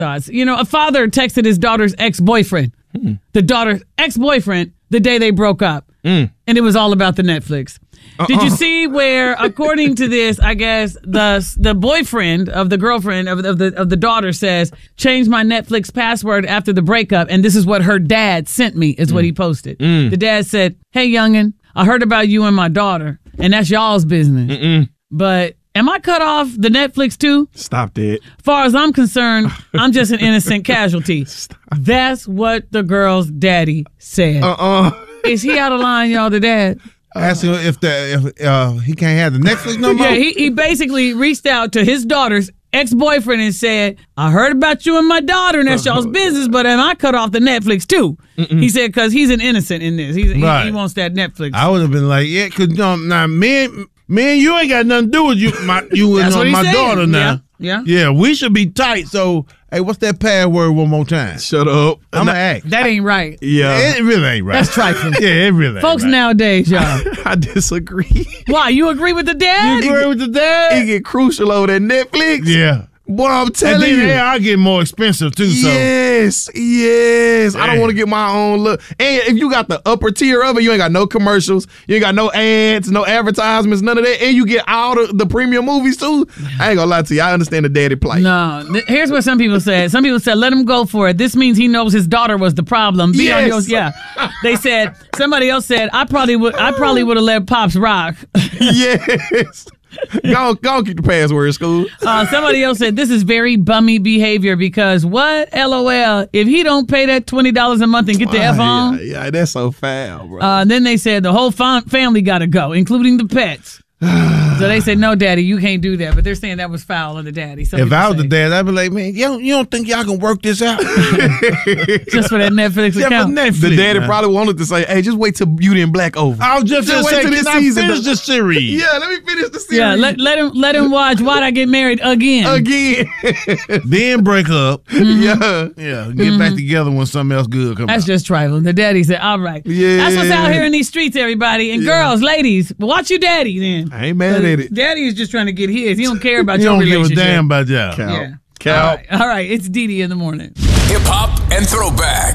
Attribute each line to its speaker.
Speaker 1: thoughts. You know, a father texted his daughter's ex-boyfriend, the daughter's ex-boyfriend, the day they broke up. And it was all about the Netflix. Did you see where, according to this, I guess the boyfriend of the girlfriend of the daughter says, change my Netflix password after the breakup, and this is what her dad sent me, is what he posted. The dad said, hey, youngin', I heard about you and my daughter, and that's y'all's business. But am I cut off the Netflix too?
Speaker 2: Stop that.
Speaker 1: As far as I'm concerned, I'm just an innocent casualty. That's what the girl's daddy said. Is he out of line, y'all, the dad?
Speaker 3: Ask him if he can't have the Netflix no more.
Speaker 1: Yeah, he basically reached out to his daughter's ex-boyfriend and said, I heard about you and my daughter, and that's y'all's business, but am I cut off the Netflix too? He said, because he's an innocent in this. He wants that Netflix.
Speaker 3: I would have been like, yeah, because now me and you ain't got nothing to do with you and my daughter now. Yeah, we should be tight. So, hey, what's that password one more time?
Speaker 2: Shut up.
Speaker 3: I'm going to ask.
Speaker 1: That ain't right.
Speaker 2: Yeah.
Speaker 3: It really ain't right.
Speaker 1: That's trifling.
Speaker 3: Yeah, it really ain't
Speaker 1: Folks
Speaker 3: right.
Speaker 1: nowadays, y'all.
Speaker 2: I disagree.
Speaker 1: Why? You agree with the dad?
Speaker 3: You agree with the dad?
Speaker 2: It get crucial over that Netflix.
Speaker 3: Yeah.
Speaker 2: Boy, I'm
Speaker 3: And
Speaker 2: telling
Speaker 3: then
Speaker 2: you.
Speaker 3: I get more expensive too.
Speaker 2: Yes. I don't want to get my own look. And if you got the upper tier of it, you ain't got no commercials, you ain't got no ads, no advertisements, none of that, and you get all the premium movies too. I ain't gonna lie to you. I understand the daddy plight.
Speaker 1: No. Here's what some people said. Some people said, let him go for it. This means he knows his daughter was the problem. They said, somebody else said, I probably would have let Pops rock.
Speaker 2: Yes. Go keep the password, school.
Speaker 1: Somebody else said, this is very bummy behavior because what? LOL. If he don't pay that $20 a month and get the F on.
Speaker 2: Yeah, that's so foul, bro.
Speaker 1: Then they said the whole family got to go, including the pets. So they said, no, daddy, you can't do that. But they're saying that was foul of the daddy.
Speaker 3: If I was the dad, I'd be like, man, you don't think y'all can work this out?
Speaker 1: Just for that Netflix account.
Speaker 2: The daddy probably wanted to say, hey, just wait till Beauty and Black over.
Speaker 3: I was just going to say, can I finish the series?
Speaker 2: Yeah, let me finish the series.
Speaker 1: Yeah, let him watch Why'd I Get Married Again.
Speaker 3: Then break up.
Speaker 2: Yeah.
Speaker 3: Yeah, get back together when something else good comes out.
Speaker 1: That's just trifling. The daddy said, all right.
Speaker 2: Yeah.
Speaker 1: That's what's out here in these streets, everybody. And girls, ladies, watch your daddy then.
Speaker 2: I ain't mad at it.
Speaker 1: Daddy is just trying to get his. He don't care about
Speaker 3: You
Speaker 1: your
Speaker 3: don't
Speaker 1: relationship.
Speaker 3: give a damn about y'all.
Speaker 1: Yeah.
Speaker 2: Cal.
Speaker 1: All right. It's Didi in the morning.
Speaker 4: Hip hop and throwback.